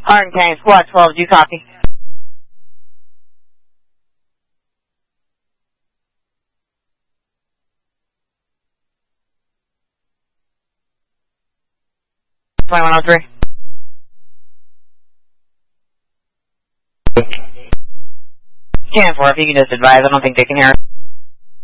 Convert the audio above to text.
Hardin County Squad 12, do you copy? .2103. Scan 4, if you can just advise, I don't think they can hear us.